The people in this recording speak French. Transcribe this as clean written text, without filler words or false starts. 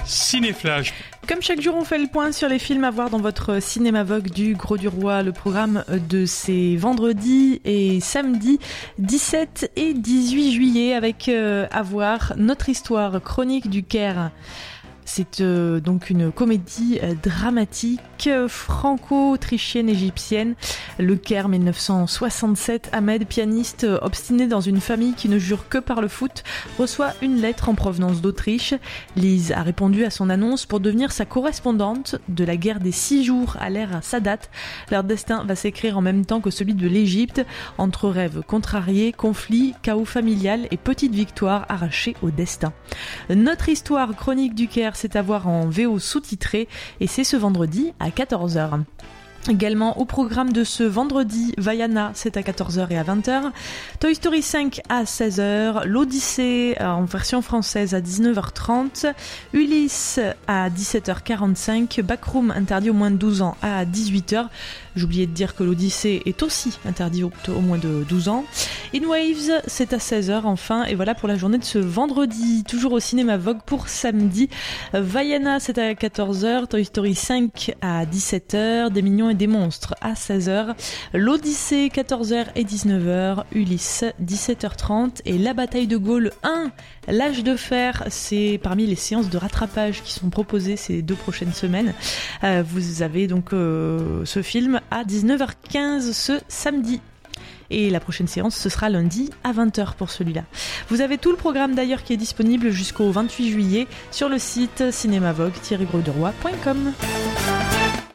Cinéflash. Comme chaque jour, on fait le point sur les films à voir dans votre cinéma Vogue du Gros du Roi. Le programme de ces vendredis et samedis 17 et 18 juillet avec à voir Notre Histoire, Chronique du Caire. C'est donc une comédie dramatique franco-autrichienne égyptienne. Le Caire 1967, Ahmed, pianiste obstiné dans une famille qui ne jure que par le foot, reçoit une lettre en provenance d'Autriche. Lise a répondu à son annonce pour devenir sa correspondante de la guerre des 6 jours à l'ère Sadat. Leur destin va s'écrire en même temps que celui de l'Égypte, entre rêves contrariés, conflits, chaos familial et petites victoires arrachées au destin. Notre Histoire, Chronique du Caire, c'est à voir en VO sous-titré et c'est ce vendredi à 14h. Également au programme de ce vendredi, Vaiana, c'est à 14h et à 20h. Toy Story 5 à 16h. L'Odyssée en version française à 19h30. Ulysse à 17h45. Backroom interdit aux moins de 12 ans à 18h. J'oubliais de dire que l'Odyssée est aussi interdit au moins de 12 ans. In Waves, c'est à 16h enfin. Et voilà pour la journée de ce vendredi. Toujours au cinéma Vogue pour samedi. Vaiana, c'est à 14h. Toy Story 5 à 17h. Des mignons et des monstres à 16h. L'Odyssée, 14h et 19h. Ulysse, 17h30. Et La Bataille de Gaulle 1, L'Âge de Fer, c'est parmi les séances de rattrapage qui sont proposées ces 2 prochaines semaines. Vous avez donc ce film à 19h15 ce samedi. Et la prochaine séance, ce sera lundi à 20h pour celui-là. Vous avez tout le programme d'ailleurs qui est disponible jusqu'au 28 juillet sur le site cinémavogue-grosduroy.com.